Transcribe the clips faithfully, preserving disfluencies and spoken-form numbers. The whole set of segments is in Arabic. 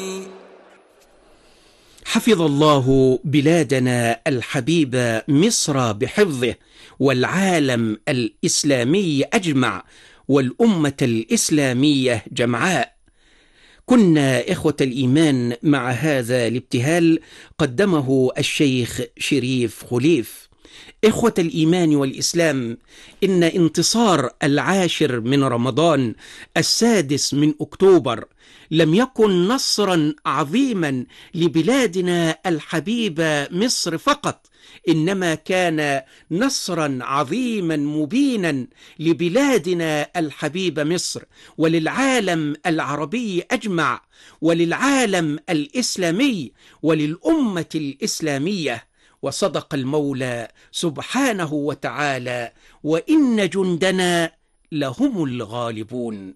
حفظ الله بلادنا الحبيبة مصر بحفظه، والعالم الإسلامي أجمع، والأمة الإسلامية جمعاء. كنا إخوة الإيمان مع هذا الابتهال قدمه الشيخ شريف خليف. إخوة الإيمان والإسلام، إن انتصار العاشر من رمضان السادس من أكتوبر لم يكن نصرا عظيما لبلادنا الحبيبة مصر فقط، إنما كان نصرا عظيما مبينا لبلادنا الحبيبة مصر، وللعالم العربي أجمع، وللعالم الإسلامي، وللأمة الإسلامية. وصدق المولى سبحانه وتعالى: وإن جندنا لهم الغالبون.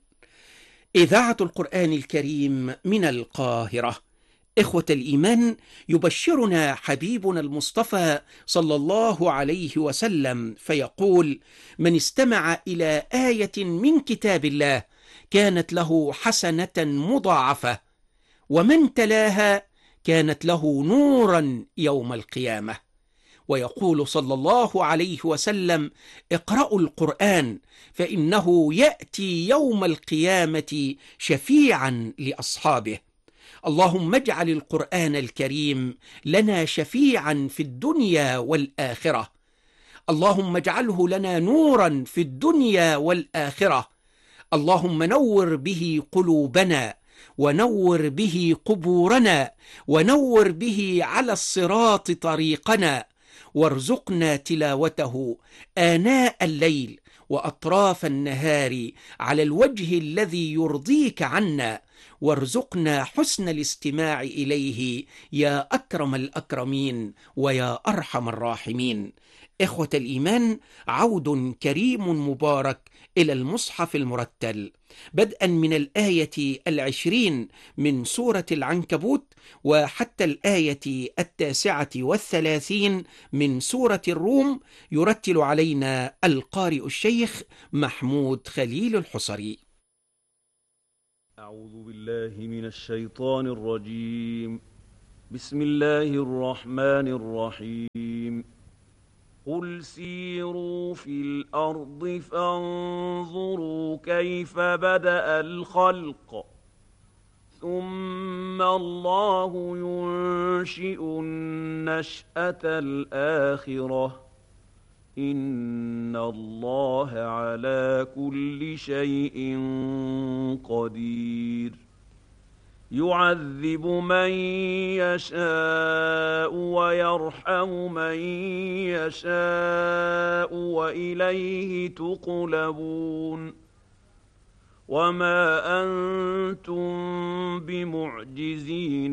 إذاعة القرآن الكريم من القاهرة. إخوة الإيمان، يبشرنا حبيبنا المصطفى صلى الله عليه وسلم فيقول: من استمع إلى آية من كتاب الله كانت له حسنة مضاعفة، ومن تلاها كانت له نورا يوم القيامة. ويقول صلى الله عليه وسلم: اقرأوا القرآن فإنه يأتي يوم القيامة شفيعا لأصحابه. اللهم اجعل القرآن الكريم لنا شفيعا في الدنيا والآخرة. اللهم اجعله لنا نورا في الدنيا والآخرة. اللهم نور به قلوبنا، ونور به قبورنا، ونور به على الصراط طريقنا، وارزقنا تلاوته آناء الليل وأطراف النهار على الوجه الذي يرضيك عنا، وارزقنا حسن الاستماع إليه يا أكرم الأكرمين ويا أرحم الراحمين. إخوة الإيمان، عود كريم مبارك إلى المصحف المرتل، بدءا من الآية العشرين من سورة العنكبوت وحتى الآية التاسعة والثلاثين من سورة الروم، يرتل علينا القارئ الشيخ محمود خليل الحصري. أعوذ بالله من الشيطان الرجيم. بسم الله الرحمن الرحيم. قل سيروا في الأرض فانظروا كيف بدأ الخلق ثم الله ينشئ النشأة الآخرة إن الله على كل شيء قدير. يعذب من يشاء ويرحم من يشاء وإليه تقلبون. وما أنتم بمعجزين